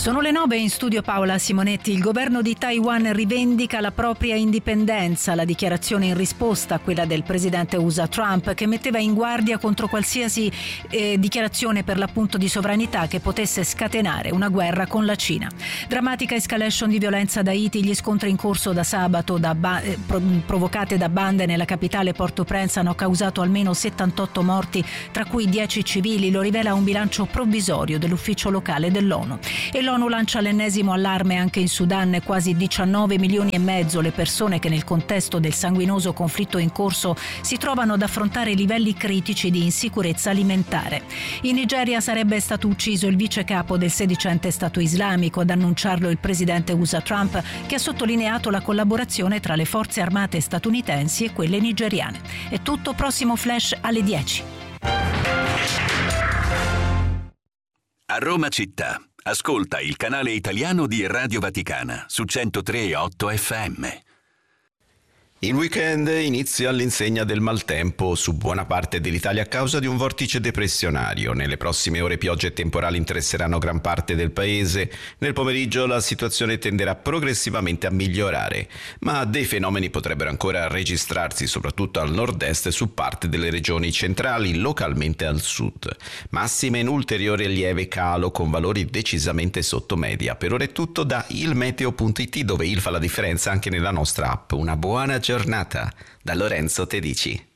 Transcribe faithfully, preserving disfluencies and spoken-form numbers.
Sono le nove, in studio Paola Simonetti. Il governo di Taiwan rivendica la propria indipendenza. La dichiarazione in risposta a quella del presidente U S A Trump, che metteva in guardia contro qualsiasi eh, dichiarazione per l'appunto di sovranità che potesse scatenare una guerra con la Cina. Drammatica escalation di violenza ad Haiti, gli scontri in corso da sabato da ba- eh, provocate da bande nella capitale Port-au-Prince hanno causato almeno settantotto morti, tra cui dieci civili, lo rivela un bilancio provvisorio dell'ufficio locale dell'ONU. E l'ONU lancia l'ennesimo allarme anche in Sudan. Quasi diciannove milioni e mezzo le persone che nel contesto del sanguinoso conflitto in corso si trovano ad affrontare livelli critici di insicurezza alimentare. In Nigeria sarebbe stato ucciso il vice capo del sedicente Stato islamico, ad annunciarlo il presidente U S A Trump, che ha sottolineato la collaborazione tra le forze armate statunitensi e quelle nigeriane. È tutto, prossimo flash alle dieci. A Roma città. Ascolta il canale italiano di Radio Vaticana su centotré virgola otto F M. Il weekend inizia all'insegna del maltempo su buona parte dell'Italia a causa di un vortice depressionario. Nelle prossime ore piogge e temporali interesseranno gran parte del paese. Nel pomeriggio la situazione tenderà progressivamente a migliorare, ma dei fenomeni potrebbero ancora registrarsi soprattutto al nord-est su parte delle regioni centrali, localmente al sud. Massime in ulteriore lieve calo con valori decisamente sotto media. Per ora è tutto da ilmeteo punto it, dove il fa la differenza anche nella nostra app. Una buona giornata da Lorenzo Tedici.